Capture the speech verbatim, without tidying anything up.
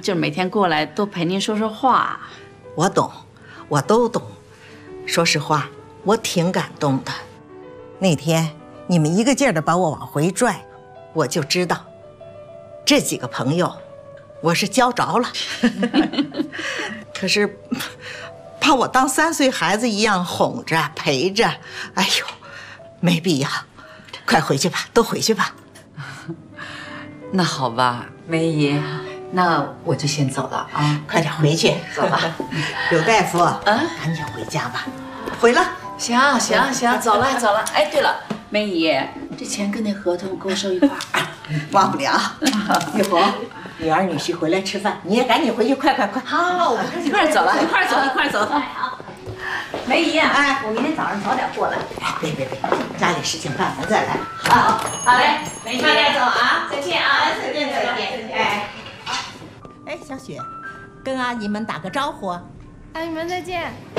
就是每天过来多陪您说说话。 我懂，我都懂。说实话，我挺感动的。那天你们一个劲儿的把我往回拽，我就知道，这几个朋友，我是交着了。可是，把我当三岁孩子一样哄着陪着，哎呦，没必要。快回去吧，都回去吧。 那好吧，梅姨，那我就先走了啊！ 快点回去， 走吧。 柳大夫， 嗯， 赶紧回家吧。回了。 行行行，走了走了。哎，对了，梅姨，这钱跟那合同给我收一块儿， 忘不了。玉红，女儿女婿回来吃饭，你也赶紧回去，快快快！ 好，我们一块走了，一块走，一块走。好，梅姨，哎，我明天早上早点过来。 哎，别别别，家里事情办完再来。 好，好嘞，梅姨，慢点走啊，再见啊， 再见再见。哎，哎，小雪，跟阿姨们打个招呼。 阿姨们再见。